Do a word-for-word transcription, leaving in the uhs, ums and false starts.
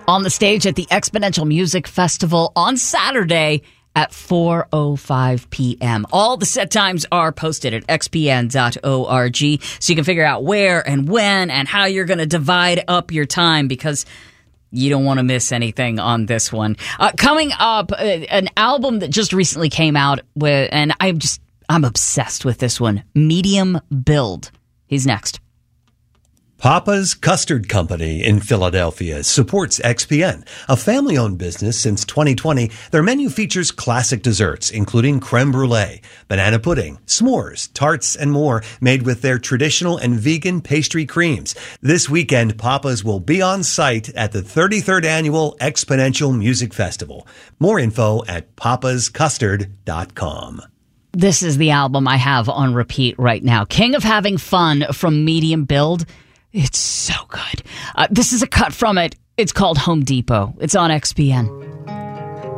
on the stage at the Exponential Music Festival on Saturday at four oh five p.m. All the set times are posted at x p n dot org, so you can figure out where and when and how you're going to divide up your time, because you don't want to miss anything on this one. Uh, coming up, uh, an album that just recently came out with, and I'm just, I'm obsessed with this one, Medium Build. He's next. Papa's Custard Company in Philadelphia supports X P N, a family-owned business since twenty twenty. Their menu features classic desserts, including creme brulee, banana pudding, s'mores, tarts, and more, made with their traditional and vegan pastry creams. This weekend, Papa's will be on site at the thirty-third Annual Exponential Music Festival. More info at papas custard dot com. This is the album I have on repeat right now. King of Having Fun from Medium Build. It's so good. Uh, this is a cut from it. It's called Home Depot. It's on X P N.